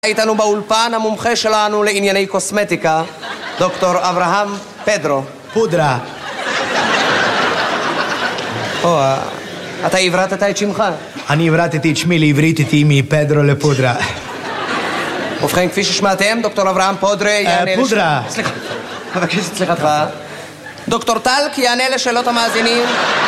איתנו באולפן המומחה שלנו לענייני קוסמטיקה, דוקטור אברהם פדרו. פודרה. אתה עברתת את שמך? אני עברתתי את שמי לעברית איתי מפדרו לפודרה. ובכן, כפי ששמעתם, דוקטור אברהם פודרה יענה... פודרה. סליחה, מבקש את סליחתך. דוקטור טלק יענה לשאלות המאזינים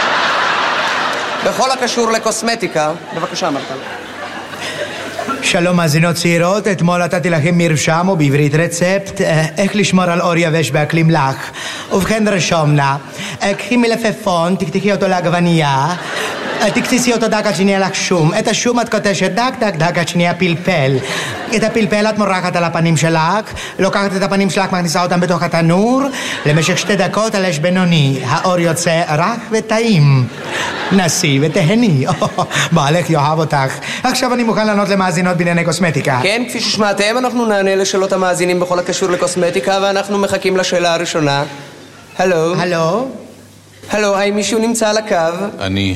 בכל הקשור לקוסמטיקה. בבקשה, מרטל. שלום מאזינות צעירות, אתמול נתתי לכם מרשם או בעברית רצפט איך לשמור על אור יבש באקלים לח. ובכן רשומנה, קחי מלפפון, תקתקי אותו לעגבנייה, תקציסי אותו דק עד שנהיה לך שום. את השום את קוטשת דק דק דק עד שנהיה פלפל. את הפלפל את מורחת על הפנים שלך, לוקחת את הפנים שלך, מכניסה אותם בתוך התנור למשך 2 דקות על אש בינוני. האור יוצא רך וטעים. נסי ותהני, בעלך יאהב אותך. עכשיו אני מוכן לענות למאזינות בענייני קוסמטיקה. כן, כפי ששמעתם, אנחנו נענה לשאלות המאזינים בכל הקשור לקוסמטיקה, ואנחנו מחכים לשאלה הראשונה. הלו? הלו? הלו, האם מישהו נמצא על הקו? אני.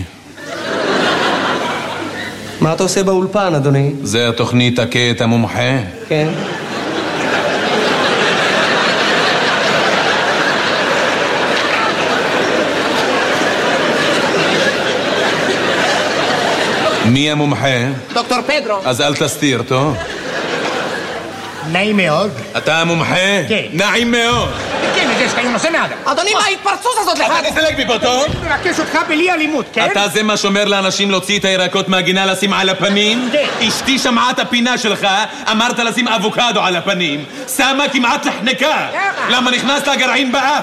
מה אתה עושה באולפן, אדוני? זה התוכנית הכה את המומחה? כן. מי המומחה? דוקטור פדרו. אז אל תסתיר, טוב? נעים מאוד. אתה המומחה? כן. נעים מאוד. כן, זה שאתה נושא מעדה. אדוני, מה ההתפרצות הזאת לך? אתה תסלק מפה, טוב? אני מבקש אותך בלי אלימות, כן? אתה זה מה שאומר לאנשים להוציא את הירקות מהגינה לשים על הפנים? כן. אשתי שמעה את הפינה שלך, אמרת לשים אבוקדו על הפנים. שמה כמעט לחנקה. למה נכנס לה גרעין באף?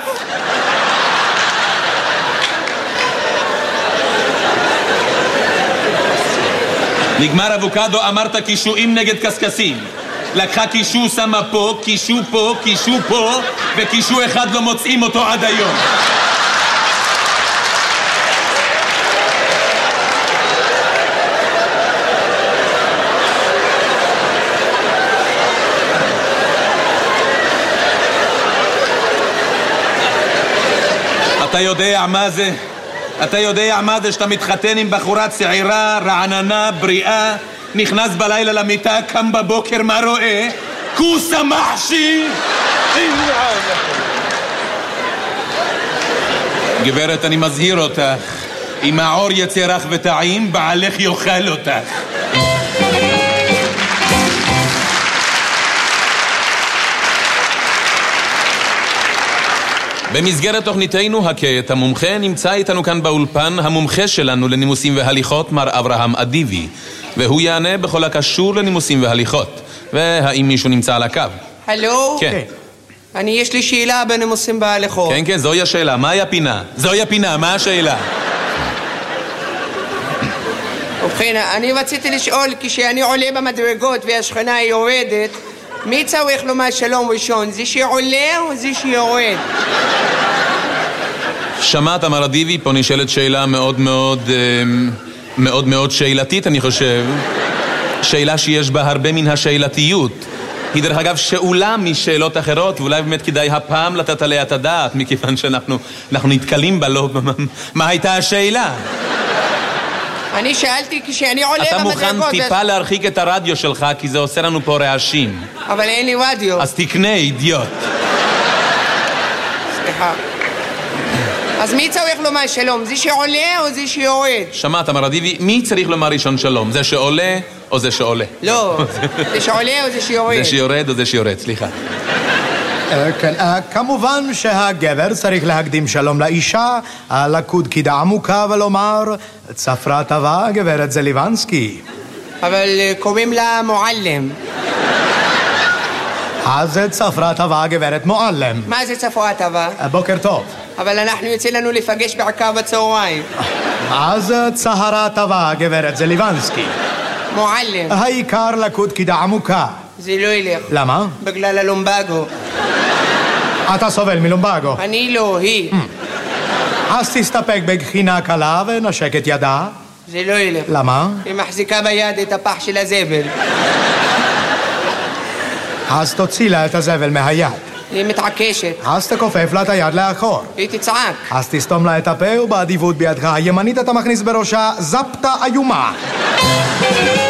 נגמר אבוקדו, אמרת קישואים נגד קסקסים. לקחה קישו, שמה פה, קישו פה, קישו פה, וקישו אחד לא מוצאים אותו עד היום. אתה יודע מה זה? אתה יודע מה זה שאתה מתחתן עם בחורה צעירה, רעננה, בריאה, נכנס בלילה למיטה, קם בבוקר, מה רואה? כוסה מחשי! גברת, אני מזהיר אותך, אם העור יצא רך וטעים, בעלך יאכל אותך. במסגרת תוכניתנו הכה את המומחה נמצא איתנו כאן באולפן המומחה שלנו לנימוסים והליכות, מר אברהם אדיבי, והוא יענה בכל הקשור לנימוסים והליכות. והאם מישהו נמצא על הקו? הלו? כן. יש לי שאלה בנימוסים והליכות. כן, כן, זוהי השאלה. מהי הפינה? זוהי הפינה, מה השאלה? ובכן, אני רציתי לשאול, כשאני עולה במדרגות והשכנה היא יורדת, מי צריך לומר שלום ראשון? זה שעולה או זה שיורד? שמעת, מר אדיבי, פה נשאלת שאלה מאוד מאוד שאלתית, אני חושב. שאלה שיש בה הרבה מן השאלתיות. היא דרך אגב שאולה משאלות אחרות, ואולי באמת כדאי הפעם לתת עליה את הדעת, מכיוון שאנחנו נתקלים בה, לא... מה הייתה השאלה? אני שאלתי כשאני עולה במדרגות... אתה מוכן טיפה להרחיק את הרדיו שלך, כי זה עושה לנו פה רעשים. אבל אין לי רדיו. אז תקנה, אידיוט. סליחה. אז מי צריך לומר שלום? זה שעולה או זה שיורד? שמעת, מר אדיבי, מי צריך לומר ראשון שלום? זה שעולה או זה שעולה? לא, זה שעולה או זה שיורד? זה שיורד או זה שיורד, סליחה. כן, כמובן שהגבר צריך להקדים שלום לאישה, לקוד קידה עמוקה ולומר צפרה טובה גברת זליבנסקי. אבל קוראים לה מועלם. אז צפרה טובה גברת מועלם. מה זה צפרה טובה? בוקר טוב. אבל אנחנו יוצא לנו לפגש בעיקר בצהריים. אז צהרה טובה גברת זליבנסקי. מועלם. העיקר לקוד קידה עמוקה. זה לא ילך. למה? בגלל הלומבגו. אתה סובל מלומבגו? אני לא, היא. אז תסתפק בגחינה קלה ונשק את ידה. זה לא ילך. למה? היא מחזיקה ביד את הפח של הזבל. אז תוציא לה את הזבל מהיד. היא מתעקשת. אז תכופף לה את היד לאחור. היא תצעק. אז תסתום לה את הפה ובאדיבות בידך הימנית אתה מכניס בראשה זפתה איומה.